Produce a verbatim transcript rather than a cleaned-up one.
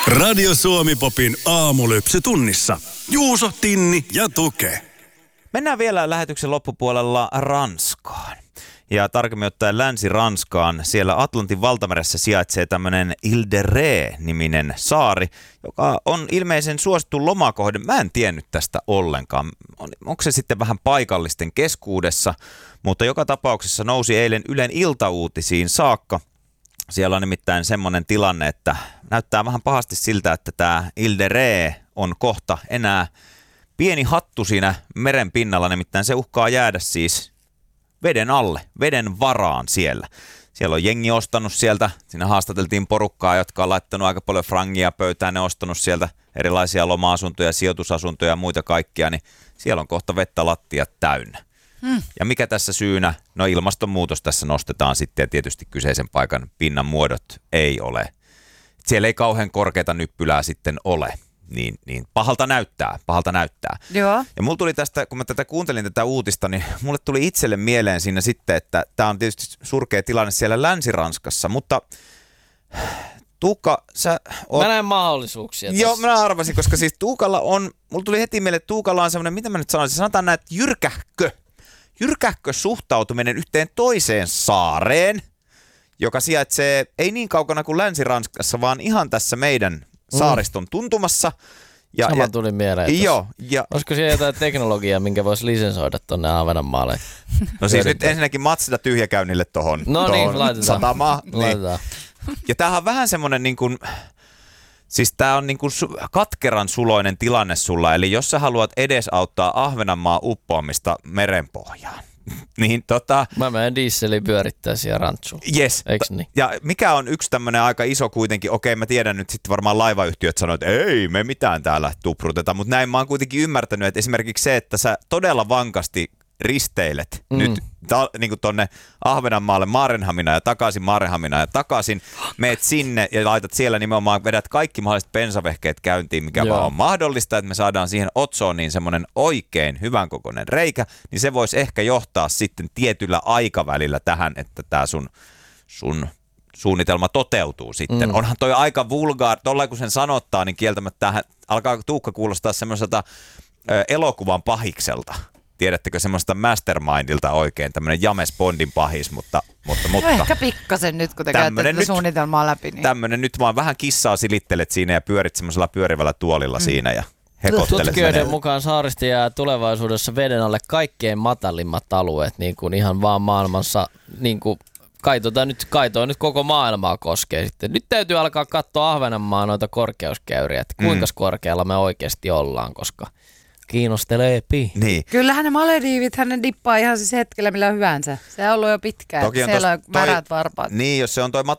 Radio Suomi Popin aamulypsy tunnissa. Juuso, Tinni ja Tuke. Mennään vielä lähetyksen loppupuolella Ranskaan. Ja tarkemmin ottaen Länsi-Ranskaan. Siellä Atlantin valtameressä sijaitsee tämmöinen Ile de Ré-niminen saari, joka on ilmeisen suosittu lomakohde. Mä en tiennyt tästä ollenkaan. On, onko se sitten vähän paikallisten keskuudessa? Mutta joka tapauksessa nousi eilen Ylen iltauutisiin saakka. Siellä on nimittäin semmoinen tilanne, että näyttää vähän pahasti siltä, että tämä Ile de Ré on kohta enää pieni hattu siinä meren pinnalla, nimittäin se uhkaa jäädä siis veden alle, veden varaan siellä. Siellä on jengi ostanut sieltä, siinä haastateltiin porukkaa, jotka on laittanut aika paljon frangia pöytään, ne on ostanut sieltä erilaisia loma-asuntoja, sijoitusasuntoja ja muita kaikkia, niin siellä on kohta vettä lattiat täynnä. Hmm. Ja mikä tässä syynä? No ilmastonmuutos tässä nostetaan sitten ja tietysti kyseisen paikan pinnan muodot ei ole. Siellä ei kauhean korkeata nyppylää sitten ole. Niin, niin pahalta näyttää, pahalta näyttää. Joo. Ja mulla tuli tästä, kun mä tätä kuuntelin tätä uutista, niin mulle tuli itselle mieleen siinä sitten, että tämä on tietysti surkea tilanne siellä Länsi-Ranskassa, mutta Tuukka, sä oot... Mä näen mahdollisuuksia Joo, tässä. mä arvasin, koska siis Tuukalla on, mulla tuli heti mieleen, että Tuukalla on semmoinen, mitä mä nyt sanoisin, sanotaan näin, että jyrkähkö, jyrkähkö suhtautuminen yhteen toiseen saareen, joka sijaitsee ei niin kaukana kuin Länsi-Ranskassa, vaan ihan tässä meidän saariston tuntumassa. Ja, Sama ja, tuli mieleen. Joo. Ja, olisiko siellä jotain teknologiaa, minkä voisi lisensoida tuonne Ahvenanmaalle? no siis nyt ensinnäkin matsita tyhjäkäynnille tohon, No tohon niin, laitetaan. satamaan. Laitetaan. Niin. Ja tämähän on vähän semmoinen niin kuin, siis tää on niin kuin su- katkeran suloinen tilanne sulla, eli jos sä haluat edesauttaa Ahvenanmaan uppoamista merenpohjaan, niin tota... Mä menen dieseliin pyörittää siellä rantsuun. Yes. Eiks niin? Ja mikä on yksi tämmöinen aika iso kuitenkin, okei mä tiedän nyt sitten varmaan laivayhtiöt sanoo, että ei me mitään täällä tupruteta, mutta näin mä oon kuitenkin ymmärtänyt, että esimerkiksi se, että sä todella vankasti risteilet mm. nyt ta, niin kuin tonne Ahvenanmaalle Marenhaminaan ja takaisin Marenhaminaan ja takaisin, meet sinne ja laitat siellä nimenomaan, vedät kaikki mahdolliset bensavehkeet käyntiin, mikä Joo. vaan on mahdollista, että me saadaan siihen otsooniin semmoinen oikein hyvän kokoinen reikä, niin se voisi ehkä johtaa sitten tietyllä aikavälillä tähän, että tämä sun, sun suunnitelma toteutuu sitten. Mm. Onhan toi aika vulgaar, tolla kun sen sanottaa, niin kieltämättä tähän alkaa Tuukka kuulostaa semmoiselta ö, elokuvan pahikselta. Tiedättekö semmoista Mastermindilta oikein, tämmöinen James Bondin pahis, mutta... mutta, mutta no ehkä pikkasen nyt, kun te käytte tätä suunnitelmaa läpi. Niin. Tämmöinen nyt vaan vähän kissaa silittelet siinä ja pyörit semmoisella pyörivällä tuolilla mm. siinä ja hekottelet. Tutkijoiden mukaan saaristo jää tulevaisuudessa veden alle kaikkein matalimmat alueet, niin kuin ihan vaan maailmassa, niin kuin kaitota nyt, kaitoa nyt koko maailmaa koskee sitten. Nyt täytyy alkaa katsoa Ahvenanmaa noita korkeuskäyriä, että kuinka mm. korkealla me oikeasti ollaan, koska... Kiinnostelee pi. Niin. Kyllähän ne Malediivit, hän dippaa ihan siis hetkellä millä hyvänsä. Se on ollut jo pitkään. Toki on siellä tos, on märät varpaat. Niin, jos se on toi